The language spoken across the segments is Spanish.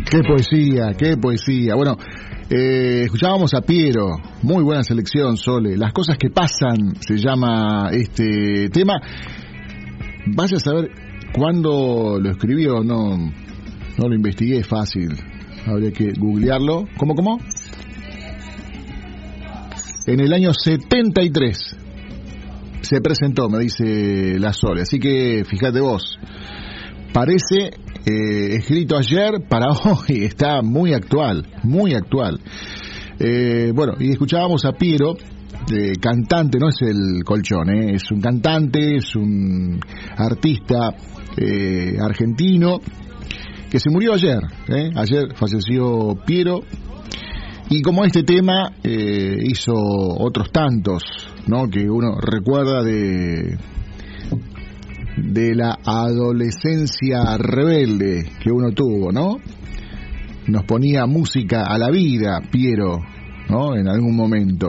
Qué poesía, qué poesía. Bueno, escuchábamos a Piero, muy buena selección, Sole. Las cosas que pasan se llama este tema. Vaya a saber cuándo lo escribió, no lo investigué, es fácil. Habría que googlearlo. ¿Cómo? En el año 73 se presentó, me dice la Sole. Así que fíjate vos, parece escrito ayer para hoy, está muy actual, muy actual. Bueno, y escuchábamos a Piero, cantante, no es el colchón, es un cantante, es un artista argentino que se murió ayer. Ayer falleció Piero, y como este tema hizo otros tantos, ¿no? Que uno recuerda de la adolescencia rebelde que uno tuvo, ¿no? Nos ponía música a la vida, Piero, ¿no? En algún momento.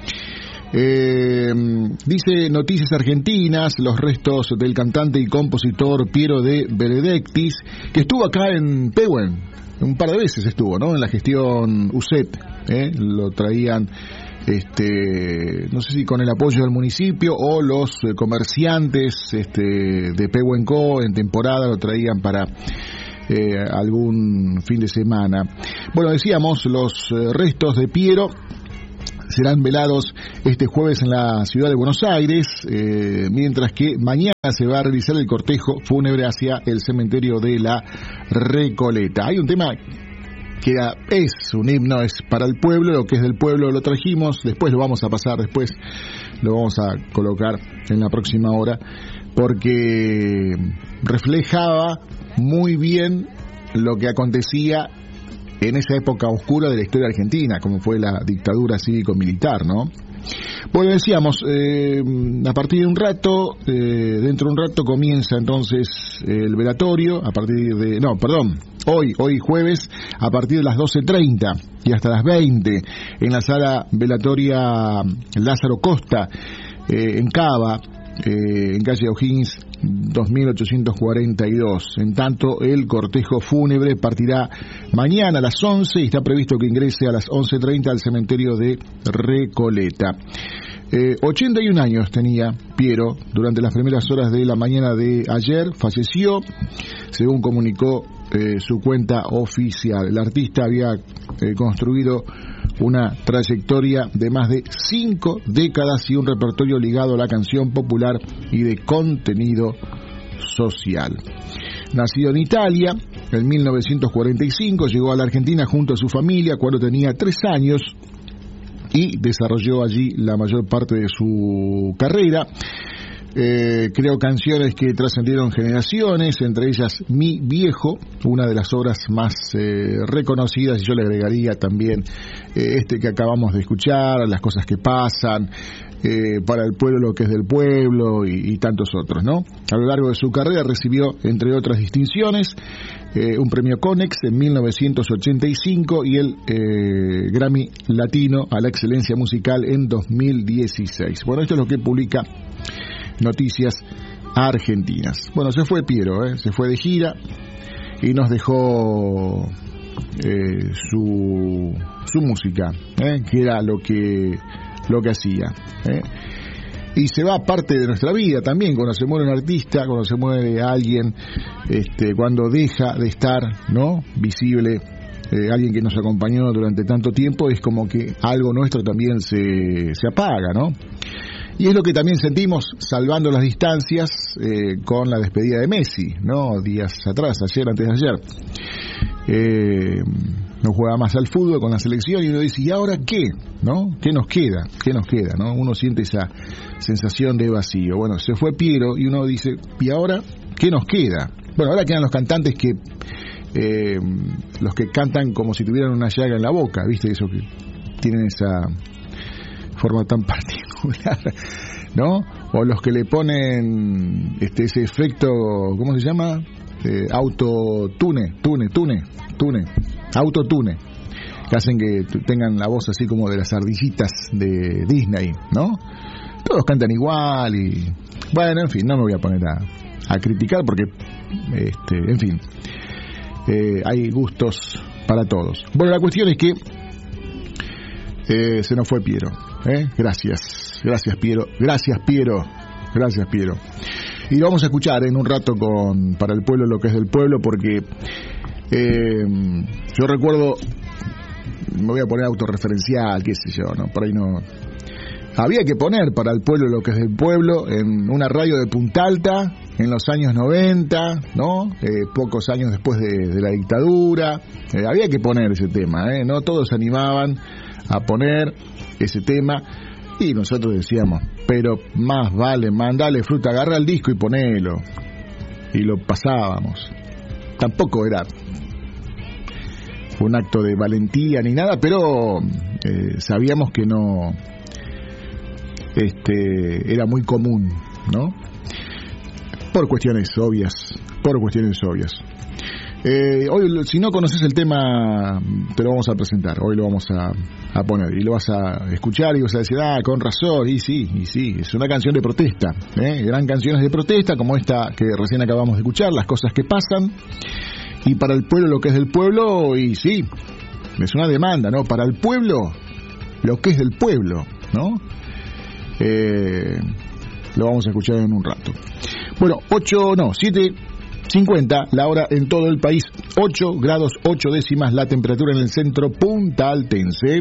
Dice Noticias Argentinas, los restos del cantante y compositor Piero de Benedetti, que estuvo acá en Pehuen, un par de veces estuvo, ¿no? En la gestión UCET, lo traían, no sé si con el apoyo del municipio o los comerciantes de Pehuenco en temporada lo traían para algún fin de semana. Bueno, decíamos, los restos de Piero serán velados este jueves en la ciudad de Buenos Aires, mientras que mañana se va a realizar el cortejo fúnebre hacia el cementerio de la Recoleta. Hay un tema que es un himno, es para el pueblo, lo que es del pueblo lo trajimos, después lo vamos a pasar, después lo vamos a colocar en la próxima hora, porque reflejaba muy bien lo que acontecía en esa época oscura de la historia argentina, como fue la dictadura cívico-militar, ¿no? Bueno, decíamos, a partir de un rato, dentro de un rato comienza entonces el velatorio, hoy jueves, a partir de las 12:30 y hasta las 20, en la sala velatoria Lázaro Costa, en Cava, en calle O'Higgins 2842. En tanto, el cortejo fúnebre partirá mañana a las 11 y está previsto que ingrese a las 11:30 al cementerio de Recoleta. 81 años tenía Piero. Durante las primeras horas de la mañana de ayer falleció, según comunicó su cuenta oficial. El artista había construido una trayectoria de más de 5 décadas y un repertorio ligado a la canción popular y de contenido social. Nacido en Italia, en 1945, llegó a la Argentina junto a su familia cuando tenía 3 años y desarrolló allí la mayor parte de su carrera. Creó canciones que trascendieron generaciones, entre ellas Mi Viejo, una de las obras más reconocidas, y yo le agregaría también que acabamos de escuchar, Las cosas que pasan, Para el pueblo lo que es del pueblo, y tantos otros, ¿no? A lo largo de su carrera recibió, entre otras distinciones, un premio Conex en 1985 y el Grammy Latino a la excelencia musical en 2016. Bueno, esto es lo que publica Noticias Argentinas. Bueno, se fue Piero, se fue de gira y nos dejó su música, que era lo que hacía. Y se va parte de nuestra vida también, cuando se muere un artista, cuando se muere alguien, cuando deja de estar, ¿no?, visible, alguien que nos acompañó durante tanto tiempo, es como que algo nuestro también se apaga, ¿no? Y es lo que también sentimos, salvando las distancias, con la despedida de Messi, ¿no? Días atrás, antes de ayer. No juega más al fútbol con la selección y uno dice, ¿y ahora qué? ¿No? ¿Qué nos queda? ¿No? Uno siente esa sensación de vacío. Bueno, se fue Piero y uno dice, ¿y ahora qué nos queda? Bueno, ahora quedan los cantantes que los que cantan como si tuvieran una llaga en la boca, ¿viste? Eso que tienen esa forma tan particular, ¿no? O los que le ponen ese efecto, ¿cómo se llama? Autotune, que hacen que tengan la voz así como de las ardillitas de Disney, ¿no? Todos cantan igual y... Bueno, en fin, no me voy a poner a criticar porque, en fin... hay gustos para todos. Bueno, la cuestión es que se nos fue Piero. Gracias Piero. Y lo vamos a escuchar en un rato con Para el Pueblo lo que es del pueblo, porque yo recuerdo, me voy a poner autorreferencial, qué sé yo, ¿no? Por ahí no. Había que poner Para el Pueblo lo que es del pueblo en una radio de Punta Alta en los años 90, ¿no? Pocos años después de la dictadura. Había que poner ese tema, no todos se animaban a poner ese tema y nosotros decíamos, pero más vale, mandale fruta, agarra el disco y ponelo, y lo pasábamos. Tampoco era un acto de valentía ni nada, pero sabíamos que no era muy común, ¿no? Por cuestiones obvias. Hoy, si no conoces el tema, te lo vamos a presentar. Hoy lo vamos a poner y lo vas a escuchar y vas a decir, con razón. Y sí, es una canción de protesta, gran canciones de protesta como esta que recién acabamos de escuchar, Las cosas que pasan. Y para el pueblo lo que es del pueblo, y sí, es una demanda, ¿no? Para el pueblo lo que es del pueblo, ¿no? Lo vamos a escuchar en un rato. Bueno, 7:50 la hora en todo el país, 8 grados 8 décimas la temperatura en el centro puntaltense.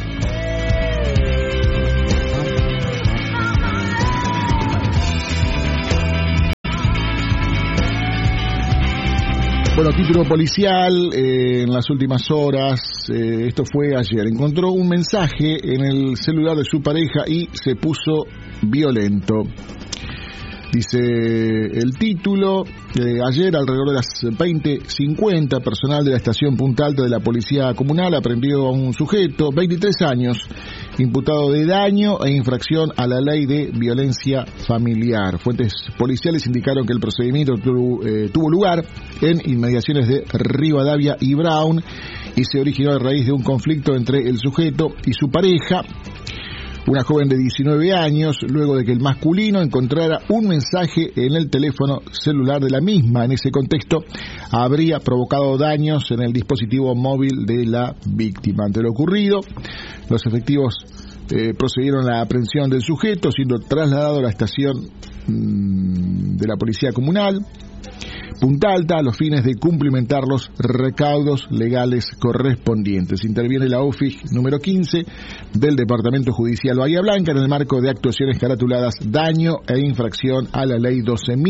Bueno, título policial en las últimas horas, esto fue ayer, encontró un mensaje en el celular de su pareja y se puso violento. Dice el título, ayer alrededor de las 20:50, personal de la estación Punta Alta de la Policía Comunal aprendió a un sujeto, 23 años, imputado de daño e infracción a la ley de violencia familiar. Fuentes policiales indicaron que el procedimiento tuvo lugar en inmediaciones de Rivadavia y Brown y se originó a raíz de un conflicto entre el sujeto y su pareja, una joven de 19 años, luego de que el masculino encontrara un mensaje en el teléfono celular de la misma. En ese contexto, habría provocado daños en el dispositivo móvil de la víctima. Ante lo ocurrido, los efectivos procedieron a la aprehensión del sujeto, siendo trasladado a la estación de la Policía Comunal Punta Alta a los fines de cumplimentar los recaudos legales correspondientes. Interviene la OFIG número 15 del Departamento Judicial Bahía Blanca en el marco de actuaciones caratuladas daño e infracción a la ley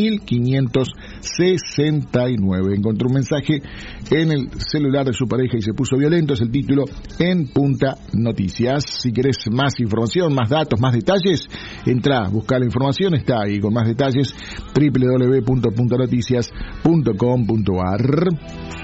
12.569. Encontró un mensaje en el celular de su pareja y se puso violento, es el título en Punta Noticias. Si querés más información, más datos, más detalles, entra, busca la información, está ahí con más detalles, www.puntanoticias.com.ar.